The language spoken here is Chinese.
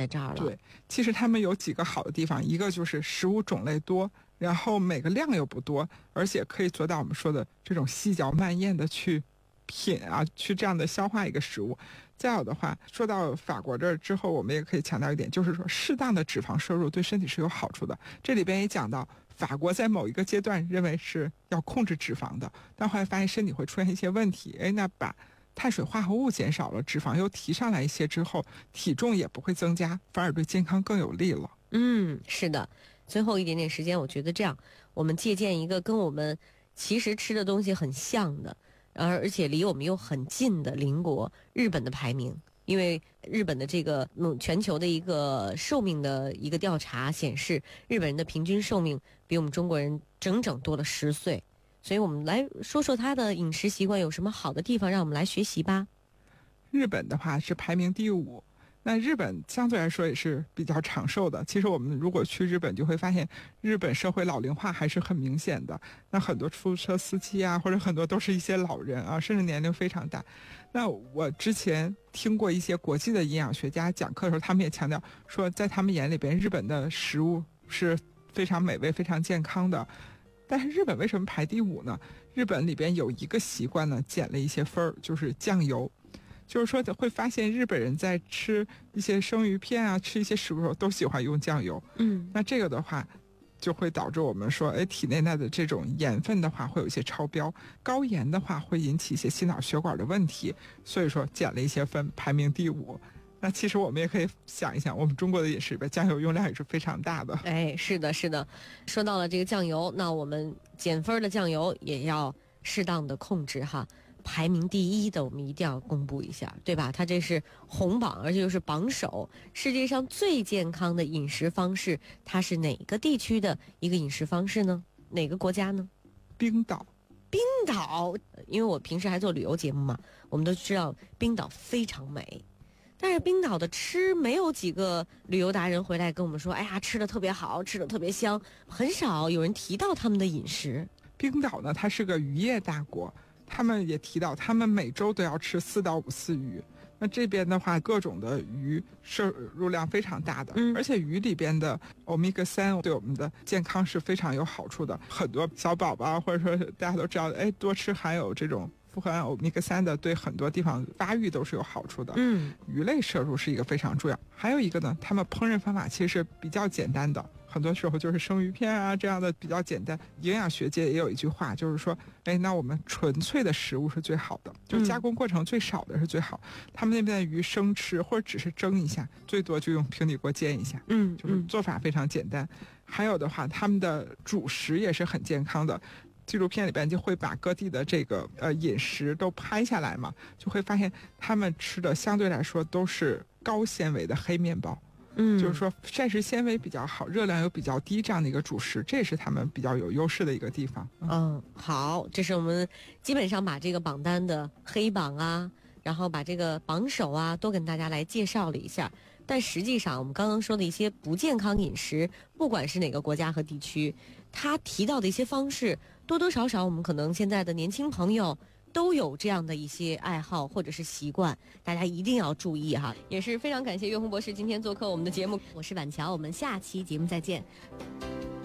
在这儿了。 对，其实他们有几个好的地方，一个就是食物种类多，然后每个量又不多，而且可以做到我们说的这种细嚼慢咽的去品啊，去这样的消化一个食物。再有的话，说到法国这儿之后，我们也可以强调一点，就是说适当的脂肪摄入对身体是有好处的。这里边也讲到，法国在某一个阶段认为是要控制脂肪的，但后来发现身体会出现一些问题，那把碳水化合物减少了，脂肪又提上来一些之后，体重也不会增加，反而对健康更有利了。 是的。最后一点点时间，我觉得这样，我们借鉴一个跟我们其实吃的东西很像的，而且离我们又很近的邻国日本的排名。因为日本的这个全球的一个寿命的一个调查显示，日本人的平均寿命比我们中国人整整多了10岁。所以我们来说说他的饮食习惯有什么好的地方，让我们来学习吧。 日本的话是排名第5，那日本相对来说也是比较长寿的。其实我们如果去日本就会发现，日本社会老龄化还是很明显的。那很多出租车司机啊，或者很多都是一些老人啊，甚至年龄非常大。那我之前听过一些国际的营养学家讲课的时候，他们也强调说，在他们眼里边，日本的食物是非常美味、非常健康的。但是日本为什么排第5呢？日本里边有一个习惯呢，减了一些分儿，就是酱油。就是说会发现日本人在吃一些生鱼片啊，吃一些食物的时候都喜欢用酱油。那这个的话就会导致我们说，体内的这种盐分的话会有一些超标，高盐的话会引起一些心脑血管的问题，所以说减了一些分，排名第5。那其实我们也可以想一想，我们中国的饮食里边酱油用量也是非常大的。 是的，是的。说到了这个酱油，那我们减分的酱油也要适当的控制哈。排名第1的我们一定要公布一下，对吧？它这是红榜，而且又是榜首。世界上最健康的饮食方式，它是哪个地区的一个饮食方式呢？哪个国家呢？ 冰岛。 冰岛，因为我平时还做旅游节目嘛，我们都知道冰岛非常美。但是冰岛的吃没有几个旅游达人回来跟我们说，哎呀，吃的特别好，吃的特别香，很少有人提到他们的饮食。 冰岛呢，它是个渔业大国，他们也提到他们每周都要吃4到5次鱼。那这边的话，各种的鱼摄入量非常大的，而且鱼里边的欧米伽3对我们的健康是非常有好处的。很多小宝宝或者说大家都知道，多吃含有这种富含欧米伽3的，对很多地方发育都是有好处的。鱼类摄入是一个非常重要。还有一个呢，他们烹饪方法其实是比较简单的，很多时候就是生鱼片啊这样的比较简单。营养学界也有一句话，就是说，那我们纯粹的食物是最好的，就加工过程最少的是最好。他们那边的鱼生吃或者只是蒸一下，最多就用平底锅煎一下，就是做法非常简单。还有的话，他们的主食也是很健康的。纪录片里边就会把各地的这个饮食都拍下来嘛，就会发现他们吃的相对来说都是高纤维的黑面包，就是说膳食纤维比较好，热量又比较低，这样的一个主食，这也是他们比较有优势的一个地方。 好，这是我们基本上把这个榜单的黑榜啊，然后把这个榜首啊都跟大家来介绍了一下。但实际上我们刚刚说的一些不健康饮食，不管是哪个国家和地区，他提到的一些方式，多多少少我们可能现在的年轻朋友都有这样的一些爱好或者是习惯，大家一定要注意哈。也是非常感谢岳红博士今天做客我们的节目，我是婉乔，我们下期节目再见。